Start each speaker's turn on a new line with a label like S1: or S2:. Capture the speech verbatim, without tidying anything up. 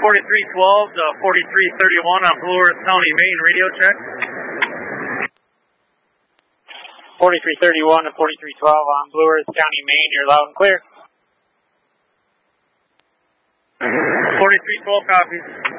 S1: forty-three twelve to forty-three thirty-one on Blue Earth County, Maine, radio check.
S2: forty-three thirty-one to forty-three twelve on Blue Earth County, Maine, you're loud and clear.
S1: forty-three twelve copies.